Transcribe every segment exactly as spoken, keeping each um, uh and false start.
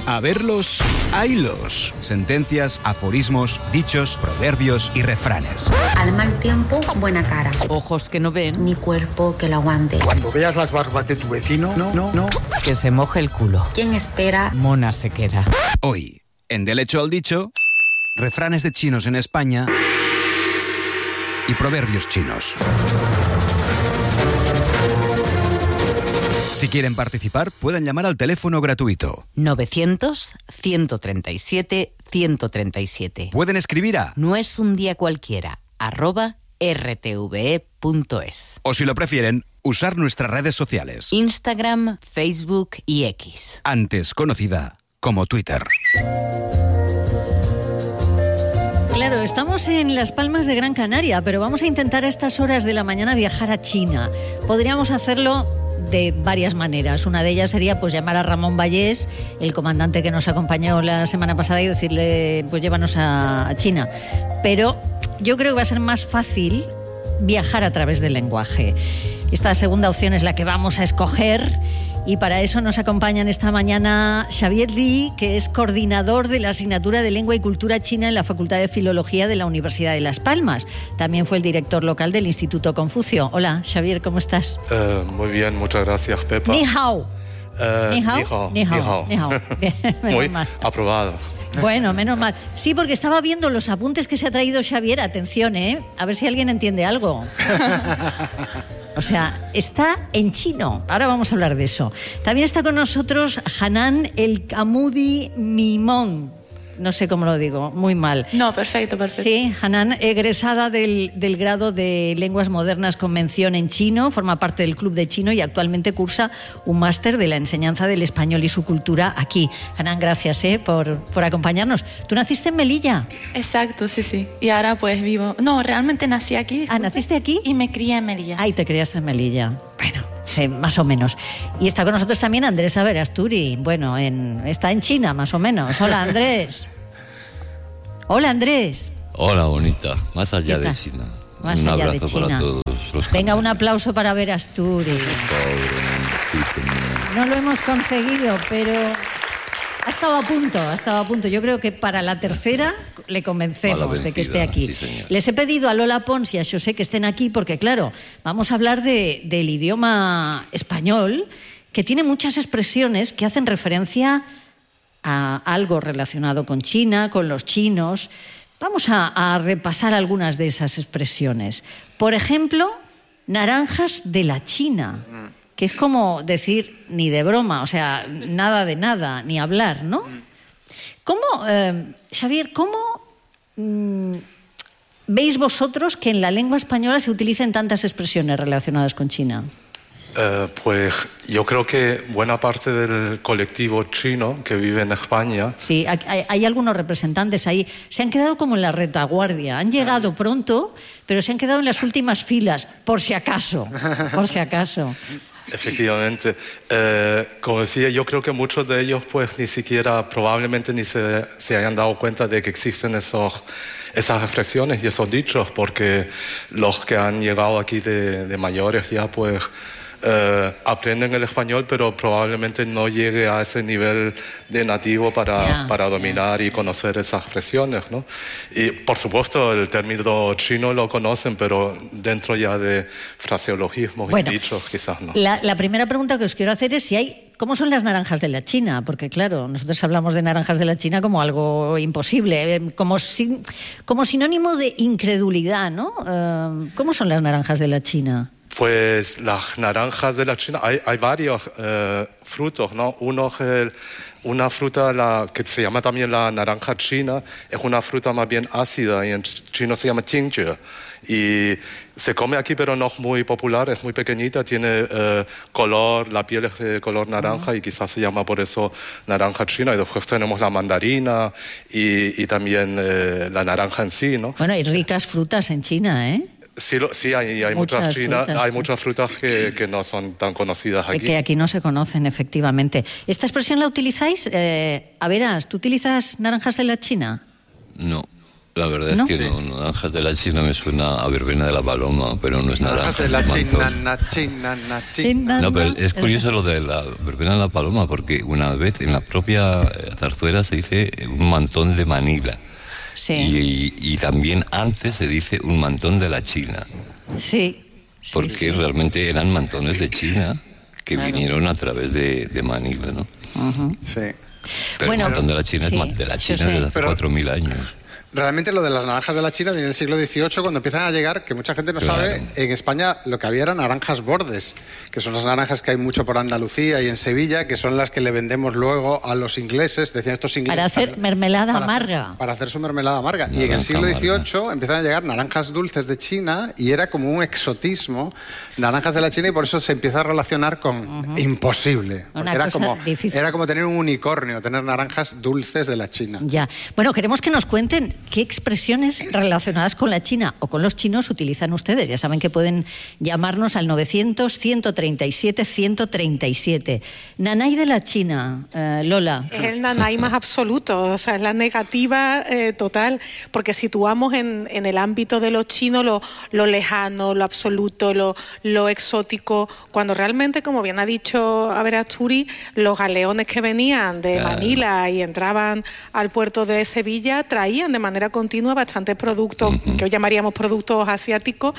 A verlos, haylos. Sentencias, aforismos, dichos, proverbios y refranes. Al mal tiempo, buena cara. Ojos que no ven. Mi cuerpo que lo aguante. Cuando veas las barbas de tu vecino, no, no, no. Que se moje el culo. ¿Quién espera? Mona se queda. Hoy, en Del hecho al dicho, refranes de chinos en España y proverbios chinos. Si quieren participar, pueden llamar al teléfono gratuito novecientos, ciento treinta y siete, ciento treinta y siete. Pueden escribir a No es un día cualquiera, arroba r t v e punto es. o, si lo prefieren, usar nuestras redes sociales. Instagram, Facebook y X. Antes conocida como Twitter. Claro, estamos en Las Palmas de Gran Canaria, pero vamos a intentar a estas horas de la mañana viajar a China. Podríamos hacerlo de varias maneras. Una de ellas sería pues llamar a Ramón Vallés, el comandante que nos acompañó la semana pasada, y decirle, pues llévanos a China. Pero yo creo que va a ser más fácil viajar a través del lenguaje. Esta segunda opción es la que vamos a escoger, y para eso nos acompañan esta mañana Xavier Li, que es coordinador de la asignatura de Lengua y Cultura China en la Facultad de Filología de la Universidad de Las Palmas. También fue el director local del Instituto Confucio. Hola, Xavier, ¿cómo estás? Uh, muy bien, muchas gracias, Pepa. Ni hao. Uh, Ni hao. Ni hao. Ni hao. Ni hao. Bien, muy mal. aprobado. Bueno, menos mal. Sí, porque estaba viendo los apuntes que se ha traído Xavier. Atención, ¿eh? A ver si alguien entiende algo. O sea, está en chino. Ahora vamos a hablar de eso. También está con nosotros Hanan El Kamudi Mimón. No sé cómo lo digo, muy mal. No, perfecto, perfecto. Sí, Hanan, egresada del, del grado de Lenguas Modernas con mención en chino, forma parte del Club de Chino y actualmente cursa un máster de la enseñanza del español y su cultura aquí. Hanan, gracias eh, por, por acompañarnos. ¿Tú naciste en Melilla? Exacto, sí, sí. Y ahora pues vivo... No, realmente nací aquí. Ah, ¿naciste aquí? Y me crié en Melilla. Ay, te criaste en Melilla. Bueno... Sí, más o menos. Y está con nosotros también Andrés Averasturi. Bueno, en, está en China, más o menos. Hola, Andrés. Hola, Andrés. Hola, bonita. Más allá de China. Más un allá abrazo de China. para todos los Venga, un canarios. aplauso para Averasturi. No lo hemos conseguido, pero ha estado a punto, ha estado a punto. Yo creo que para la tercera le convencemos de que esté aquí. Sí, señor. Les he pedido a Lola Pons y a José que estén aquí porque, claro, vamos a hablar de, del idioma español, que tiene muchas expresiones que hacen referencia a algo relacionado con China, con los chinos. Vamos a, a repasar algunas de esas expresiones. Por ejemplo, naranjas de la China, que es como decir ni de broma, o sea, nada de nada, ni hablar, ¿no? ¿Cómo, eh, Xavier, cómo mmm, veis vosotros que en la lengua española se utilicen tantas expresiones relacionadas con China? Uh, pues yo creo que buena parte del colectivo chino que vive en España... Sí, hay, hay algunos representantes ahí. Se han quedado como en la retaguardia. Han llegado pronto, pero se han quedado en las últimas filas, por si acaso, por si acaso. Efectivamente. Eh, como decía, yo creo que muchos de ellos pues ni siquiera, probablemente ni se, se hayan dado cuenta de que existen esos, esas expresiones y esos dichos, porque los que han llegado aquí de, de mayores ya pues... Uh, aprenden el español, pero probablemente no llegue a ese nivel de nativo para, yeah, para dominar yeah. y conocer esas expresiones, ¿no? Y por supuesto el término chino lo conocen, pero dentro ya de fraseologismos bueno, y dichos quizás no. La, la primera pregunta que os quiero hacer es si hay... ¿Cómo son las naranjas de la China? Porque claro, nosotros hablamos de naranjas de la China como algo imposible, como, sin, como sinónimo de incredulidad, ¿no? Uh, ¿Cómo son las naranjas de la China? Pues las naranjas de la China, hay, hay varios eh, frutos, ¿no? Uno es el, una fruta la, que se llama también la naranja china, es una fruta más bien ácida y en chino se llama jingzhe. Y se come aquí pero no es muy popular, es muy pequeñita, tiene eh, color, la piel es de color naranja y quizás se llama por eso naranja china. Y después tenemos la mandarina y, y también eh, la naranja en sí, ¿no? Bueno, hay ricas frutas en China, ¿eh? Sí, sí, hay, hay muchas, muchas, China, frutas, hay sí. muchas frutas que, que no son tan conocidas aquí. Que aquí no se conocen, efectivamente. ¿Esta expresión la utilizáis? Eh, a verás, ¿tú utilizas naranjas de la China? No. La verdad ¿No? es que no, naranjas de la China me suena a verbena de la paloma, pero no es naranja. Naranjas de la es China, mantón. na, China, na, China. China. No, pero es curioso lo de la verbena de la paloma, porque una vez en la propia eh, zarzuela se dice un mantón de Manila. Sí, Y, y también antes se dice un mantón de la China, sí. sí, porque sí. realmente eran mantones de China que Claro. vinieron a través de, de Manila, ¿no? Ujú. Sí. Pero Bueno, el mantón de la China sí, es ma- de la yo China sé. desde hace Pero- cuatro mil años. Realmente lo de las naranjas de la China viene en el siglo dieciocho, cuando empiezan a llegar, que mucha gente no Claro. sabe, en España lo que había eran naranjas bordes, que son las naranjas que hay mucho por Andalucía y en Sevilla, que son las que le vendemos luego a los ingleses, decían estos ingleses. Para hacer mermelada para hacer- amarga. para hacer su mermelada amarga. y en el Naranja siglo amarga. dieciocho empiezan a llegar naranjas dulces de China y era como un exotismo, naranjas de la China, y por eso se empieza a relacionar con imposible. porque Una era, cosa como, difícil. era como tener un unicornio, tener naranjas dulces de la China. Ya. Bueno, queremos que nos cuenten qué expresiones relacionadas con la China o con los chinos utilizan ustedes. Ya saben que pueden llamarnos al novecientos, ciento treinta y siete, ciento treinta y siete. Nanay de la China, eh, Lola. Es el nanay más absoluto, o sea, es la negativa eh, total, porque situamos en, en el ámbito de lo chino lo, lo lejano, lo absoluto, lo, lo exótico, cuando realmente, como bien ha dicho a ver Asturi, los galeones que venían de Claro. Manila y entraban al puerto de Sevilla traían de manera continua bastantes productos que hoy llamaríamos productos asiáticos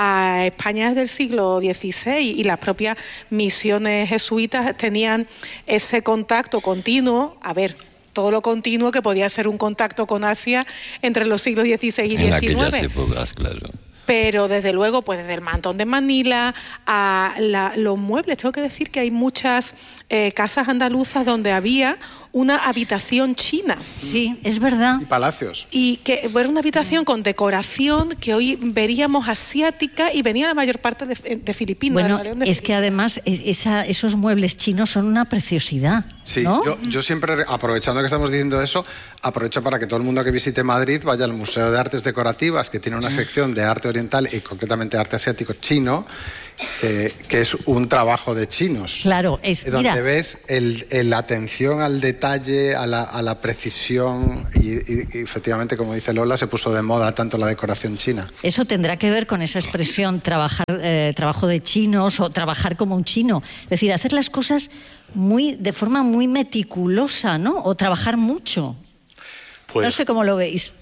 a España desde el siglo dieciséis, y las propias misiones jesuitas tenían ese contacto continuo, a ver, todo lo continuo que podía ser un contacto con Asia entre los siglos dieciséis y En aquellas diecinueve. épocas, claro. Pero desde luego, pues desde el mantón de Manila a la- los muebles, tengo que decir que hay muchas eh, casas andaluzas donde había una habitación china. Sí, es verdad. Y palacios. Y que era una habitación con decoración que hoy veríamos asiática, y venía la mayor parte de, de Filipinas. Bueno, del galeón de es que además es- esa- esos muebles chinos son una preciosidad. Sí, ¿no? yo, yo siempre, aprovechando que estamos diciendo eso, aprovecho para que todo el mundo que visite Madrid vaya al Museo de Artes Decorativas, que tiene una sección de arte oriental y concretamente arte asiático chino, que, que es un trabajo de chinos. Claro, es, Donde mira, ves el, el- la atención al detalle, a la, a la precisión, y, y- y efectivamente, como dice Lola, se puso de moda tanto la decoración china. eso tendrá que ver con esa expresión trabajar, eh, trabajo de chinos o trabajar como un chino. Es decir, hacer las cosas muy, de forma muy meticulosa, ¿no? O trabajar mucho. Pues, No sé cómo lo veis.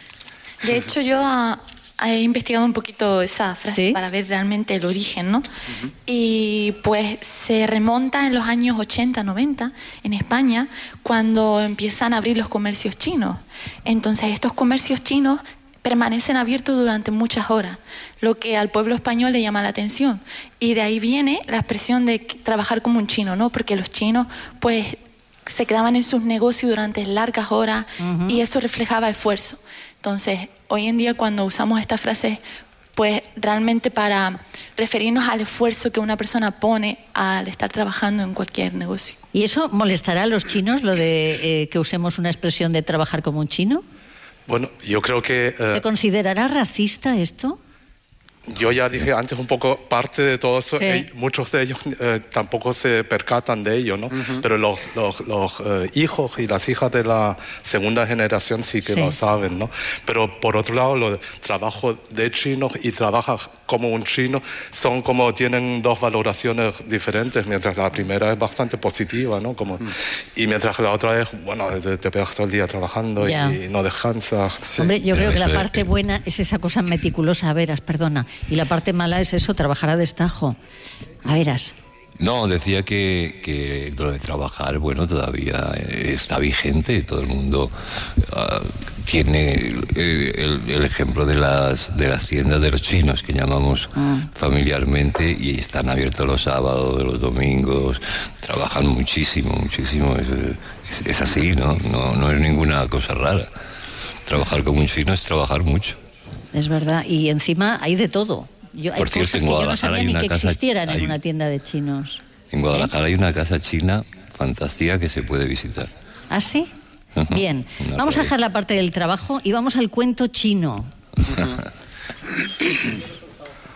De hecho, yo ah, he investigado un poquito esa frase ¿Sí? para ver realmente el origen, ¿no? Y pues se remonta en los años ochenta, noventa en España, cuando empiezan a abrir los comercios chinos. Entonces, estos comercios chinos permanecen abiertos durante muchas horas, lo que al pueblo español le llama la atención. Y de ahí viene la expresión de que- trabajar como un chino, ¿no? Porque los chinos, pues, se quedaban en sus negocios durante largas horas y eso reflejaba esfuerzo. Entonces, hoy en día cuando usamos esta frase, pues realmente para referirnos al esfuerzo que una persona pone al estar trabajando en cualquier negocio. ¿Y eso molestará a los chinos, lo de eh, que usemos una expresión de trabajar como un chino? bueno, yo creo que... eh, ¿Se considerará racista esto? Yo ya dije antes un poco parte de todo eso, Sí. eh, muchos de ellos eh, tampoco se percatan de ello, ¿no? Pero los, los, los eh, hijos y las hijas de la segunda generación sí que Sí. lo saben, ¿no? Pero por otro lado, los trabajo de chinos y trabaja como un chino son como, tienen dos valoraciones diferentes, mientras la primera es bastante positiva, ¿no? Como, Y mientras que la otra es, bueno, te, te pegas todo el día trabajando Ya. y, y no descansas. Hombre, yo creo que la eso es- parte buena es esa cosa meticulosa, a veras, perdona. Y la parte mala es eso, trabajar a destajo. A veras. No, decía que, que lo de trabajar, bueno, todavía eh, está vigente. Todo el mundo ah, tiene el, el- el ejemplo de las, de las tiendas de los chinos, que llamamos familiarmente, y están abiertos los sábados, los domingos. Trabajan muchísimo, muchísimo. Es, es- es así, ¿no? ¿no? No es ninguna cosa rara. Trabajar como un chino es trabajar mucho. Es verdad. Y encima hay de todo. Yo, hay Por cierto, cosas en que yo no Guadalajara sabía hay ni una que casa- existieran en hay- una tienda de chinos. En Guadalajara hay una casa china fantástica que se puede visitar. ¿Ah, sí? Ujú. Bien. Una Vamos a rey. dejar la parte del trabajo y vamos al cuento chino.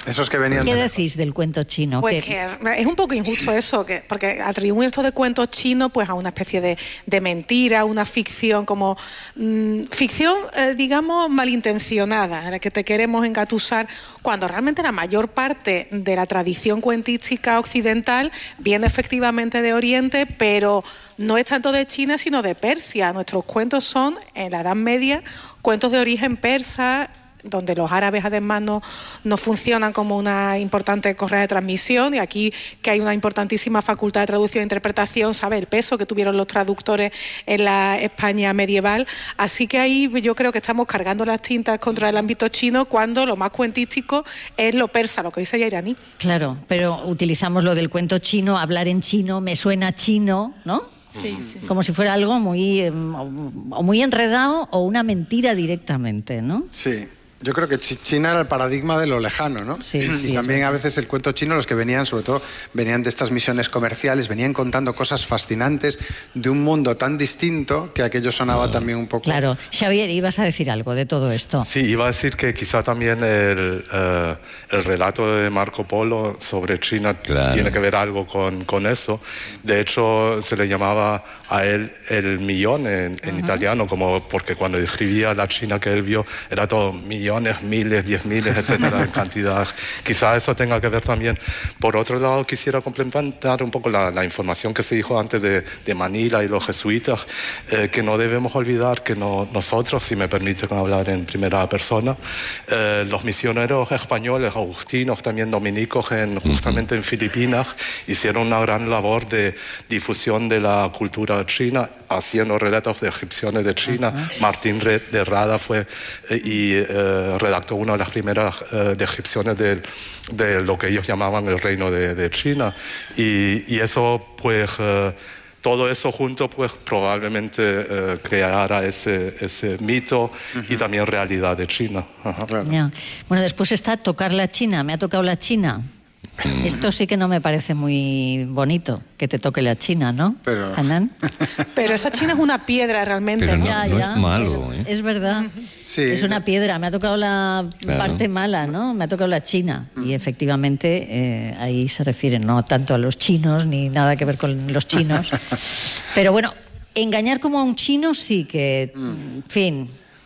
Esos que venían ¿Qué de decís del cuento chino? Pues ¿Qué- que es un poco injusto eso, que, porque atribuyen esto de cuentos chinos pues a una especie de, de mentira, una ficción como mmm, ficción, eh, digamos, malintencionada, en la que te queremos engatusar, cuando realmente la mayor parte de la tradición cuentística occidental viene efectivamente de Oriente, pero no es tanto de China sino de Persia. Nuestros cuentos son, en la Edad Media, cuentos de origen persa, donde los árabes además no, no funcionan como una importante correa de transmisión, y aquí que hay una importantísima facultad de traducción e interpretación, sabe el peso que tuvieron los traductores en la España medieval. Así que ahí yo creo que estamos cargando las tintas contra el ámbito chino, cuando lo más cuentístico es lo persa, lo que hoy sería iraní. Claro, pero utilizamos lo del cuento chino, hablar en chino, me suena chino, ¿no? Sí, sí. Como si fuera algo muy, eh, o muy enredado o una mentira directamente, ¿no? Sí. Yo creo que Chi- China era el paradigma de lo lejano, ¿no? Sí, y sí, también sí. a veces el cuento chino, los que venían, sobre todo, venían de estas misiones comerciales, venían contando cosas fascinantes de un mundo tan distinto que aquello sonaba también un poco... Claro. Xavier, ibas a decir algo de todo esto. Sí, iba a decir que quizá también el, eh, el relato de Marco Polo sobre China Claro. tiene que ver algo con, con eso. De hecho, se le llamaba a él el millón en, en italiano, como porque cuando describía la China que él vio era todo millones, miles, diez miles, etcétera, en cantidad. Quizá eso tenga que ver también. Por otro lado, quisiera complementar un poco la, la información que se dijo antes de, de Manila y los jesuitas, eh, que no debemos olvidar que no, nosotros, si me permiten hablar en primera persona, eh, los misioneros españoles, agustinos, también dominicos, en, justamente en Filipinas, hicieron una gran labor de difusión de la cultura china, haciendo relatos de descripciones de China. Uh-huh. Martín Re- de Rada fue eh, y eh, redactó una de las primeras eh, descripciones de, de lo que ellos llamaban el reino de, de China. Y, y eso, pues... Eh, todo eso junto, pues probablemente eh, creará ese, ese mito uh-huh. y también realidad de China. Ajá. Claro. Ya. Bueno, después está tocar la China. Me ha tocado la China. Esto sí que no me parece muy bonito, que te toque la China, ¿no? Pero... Hanan. Pero esa China es una piedra realmente, Pero ¿no? no, Ya, no ya. es malo, ¿eh? Es verdad. Sí. Es una piedra. Me ha tocado la Claro. parte mala, ¿no? Me ha tocado la China. Y efectivamente eh, ahí se refiere no tanto a los chinos, ni nada que ver con los chinos. Pero bueno, engañar como a un chino sí que... En fin.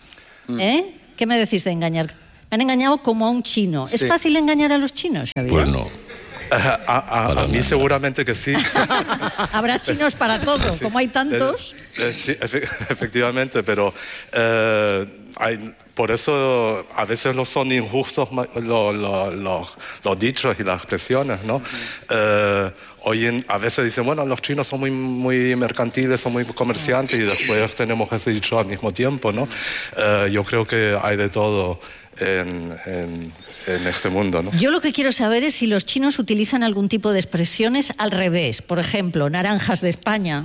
¿Eh? ¿Qué me decís de engañar? Me han engañado como a un chino. ¿Es Sí. fácil engañar a los chinos, Xavier? Pues no. A, a- a Para mí nada. seguramente que sí. Habrá chinos para todo, Sí. como hay tantos. Eh, eh, sí, efe- efectivamente, pero eh, hay, por eso a veces lo son injustos ma- lo- lo- los, los dichos y las expresiones, ¿no? Eh, hoy en- a veces dicen, bueno, los chinos son muy, muy mercantiles, son muy comerciantes, y después tenemos ese dicho al mismo tiempo, ¿no? Eh, yo creo que hay de todo en, en- en este mundo, ¿no? Yo lo que quiero saber es si los chinos utilizan algún tipo de expresiones al revés. Por ejemplo, naranjas de España.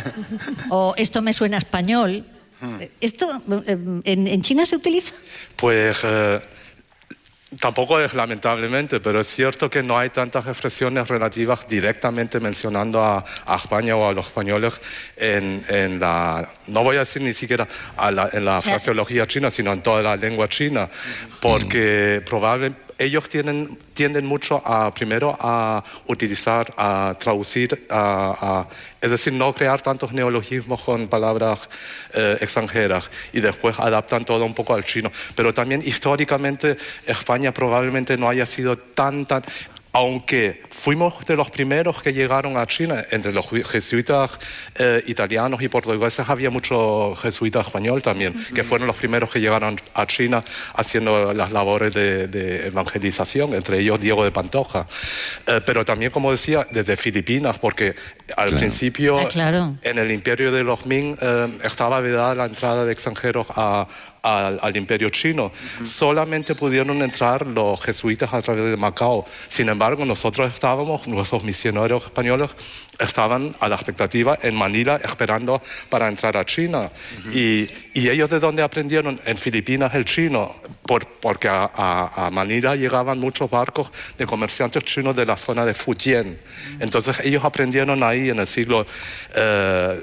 O esto me suena español. ¿Esto eh, en, en China se utiliza? Pues eh, tampoco es lamentablemente, pero es cierto que no hay tantas expresiones relativas directamente mencionando a, a España o a los españoles en, en la, no voy a decir ni siquiera a la, en la sea, fraseología china, sino en toda la lengua china, porque probablemente ellos tienen, tienden mucho a, primero, a utilizar, a traducir, a, a, es decir, no crear tantos neologismos con palabras eh, extranjeras, y después adaptan todo un poco al chino. Pero también históricamente España probablemente no haya sido tan, tan... Aunque fuimos de los primeros que llegaron a China, entre los jesuitas eh, italianos y portugueses había mucho jesuita español también, uh-huh. que fueron los primeros que llegaron a China haciendo las labores de, de evangelización, entre ellos Diego de Pantoja. Eh, pero también, como decía, desde Filipinas, porque al Claro. principio Ah, claro. en el imperio de los Ming eh, estaba vedada la entrada de extranjeros a... Al, al imperio chino. Uh-huh. Solamente pudieron entrar los jesuitas a través de Macao. Sin embargo, nosotros estábamos, nuestros misioneros españoles estaban a la expectativa en Manila esperando para entrar a China. Uh-huh. y, y ellos de dónde aprendieron en Filipinas el chino, Por, porque a, a, a Manila llegaban muchos barcos de comerciantes chinos de la zona de Fujian. Uh-huh. Entonces ellos aprendieron ahí en el siglo... Eh,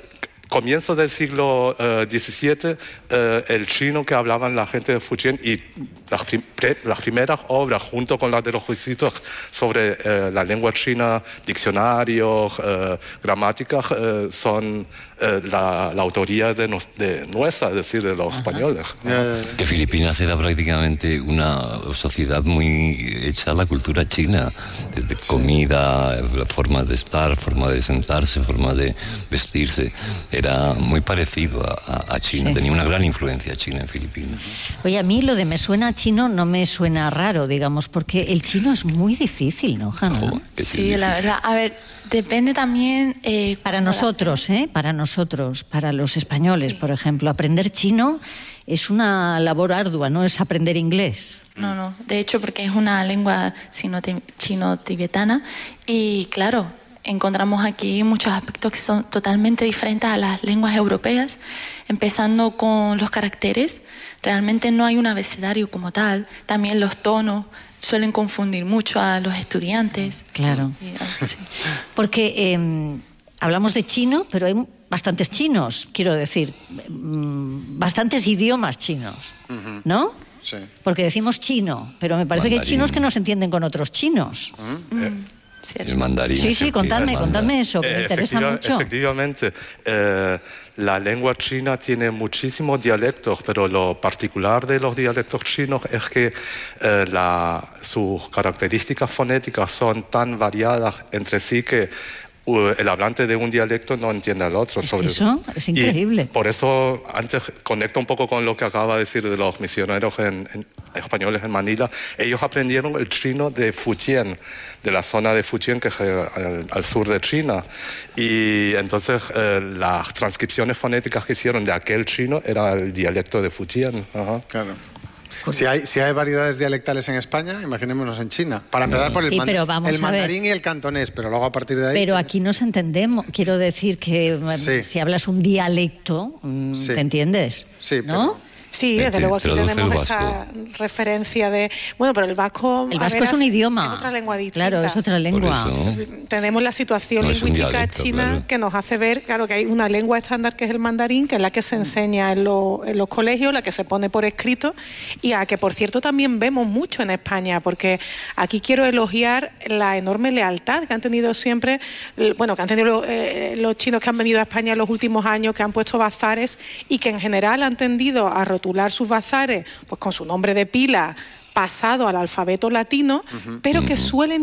comienzo del siglo eh, diecisiete, eh, el chino que hablaban la gente de Fujian y las, prim las primeras obras, junto con las de los jesuitas, sobre eh, la lengua china, diccionarios, eh, gramáticas, eh, son eh, la, la autoría de, nos, de nuestra, es decir, de los Ajá. españoles. Que Filipinas era prácticamente una sociedad muy hecha a la cultura china, desde sí. comida, forma de estar, forma de sentarse, forma de vestirse. Era muy parecido a, a China, sí. tenía una gran influencia china en Filipinas. Oye, a mí lo de me suena chino no me suena raro, digamos, porque el chino es muy difícil, ¿no, Hanna? Oh, sí, la verdad. A ver, depende también... Eh, para nosotros, ¿eh? Para nosotros, para los españoles, sí. por ejemplo, aprender chino es una labor ardua, no es aprender inglés. No, no, de hecho, porque es una lengua chino-tibetana y, claro, encontramos aquí muchos aspectos que son totalmente diferentes a las lenguas europeas, empezando con los caracteres. Realmente no hay un abecedario como tal. También los tonos suelen confundir mucho a los estudiantes. Claro. Sí, sí. Porque eh, hablamos de chino, pero hay bastantes chinos, quiero decir, bastantes idiomas chinos, ¿no? Sí. Porque decimos chino, pero me parece Mandarín. que hay chinos que no se entienden con otros chinos. Mm. Eh. El mandarín. Sí, sí, contadme, contadme eso, que eh, me interesa mucho. Efectivamente, eh, la lengua china tiene muchísimos dialectos, pero lo particular de los dialectos chinos es que eh, la, sus características fonéticas son tan variadas entre sí que el hablante de un dialecto no entiende al otro. Es sobre eso es increíble. Y por eso, antes conecto un poco con lo que acaba de decir de los misioneros en, en, españoles en Manila. Ellos aprendieron el chino de Fujian, de la zona de Fujian, que es al, al sur de China. Y entonces eh, las transcripciones fonéticas que hicieron de aquel chino era el dialecto de Fujian. Ajá. Claro. Si hay, si hay variedades dialectales en España, imaginémonos en China. Para empezar por el, sí, man pero vamos el mandarín y el cantonés, pero luego a partir de ahí... Pero aquí nos entendemos. Quiero decir que sí. si hablas un dialecto, sí. ¿te entiendes? Sí, ¿no? Pero... Sí, desde luego aquí tenemos esa referencia de... Bueno, pero el vasco... El vasco es un idioma. Es otra lengua distinta. Claro, es otra lengua. Tenemos la situación no lingüística dialecto, china claro. que nos hace ver, claro, que hay una lengua estándar que es el mandarín, que es la que se enseña en, lo, en los colegios, la que se pone por escrito, y a que, por cierto, también vemos mucho en España, porque aquí quiero elogiar la enorme lealtad que han tenido siempre, bueno, que han tenido eh, los chinos que han venido a España en los últimos años, que han puesto bazares y que en general han tendido a rotular sus bazares pues con su nombre de pila pasado al alfabeto latino, uh-huh. pero que suelen